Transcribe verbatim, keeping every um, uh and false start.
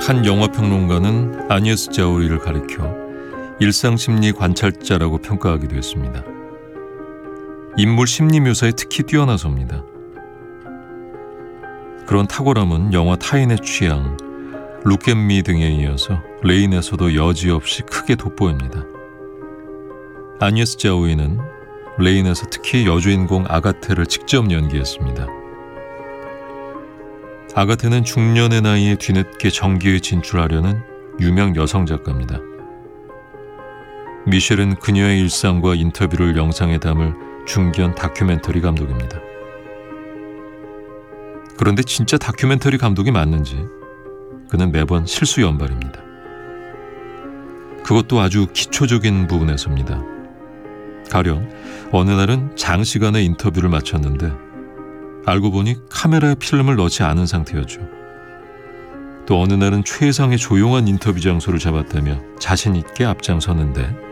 한 영화평론가는 아니에스 자우리를 가리켜 일상심리 관찰자라고 평가하기도 했습니다. 인물 심리 묘사에 특히 뛰어나섭니다. 그런 탁월함은 영화 타인의 취향, 룩앤미 등에 이어서 레인에서도 여지없이 크게 돋보입니다. 아니에스 자우리는 레인에서 특히 여주인공 아가테를 직접 연기했습니다. 아가테는 중년의 나이에 뒤늦게 정기에 진출하려는 유명 여성 작가입니다. 미셸은 그녀의 일상과 인터뷰를 영상에 담을 중견 다큐멘터리 감독입니다. 그런데 진짜 다큐멘터리 감독이 맞는지 그는 매번 실수 연발입니다. 그것도 아주 기초적인 부분에서입니다. 가령 어느 날은 장시간의 인터뷰를 마쳤는데 알고 보니 카메라에 필름을 넣지 않은 상태였죠. 또 어느 날은 최상의 조용한 인터뷰 장소를 잡았다며 자신 있게 앞장섰는데